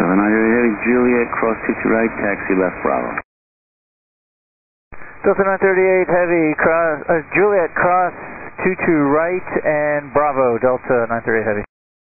Heavy, Juliet, cross 22 right, taxi left, Bravo. Delta 938 Heavy, Juliet, cross 22 right, and Bravo, Delta 938 Heavy.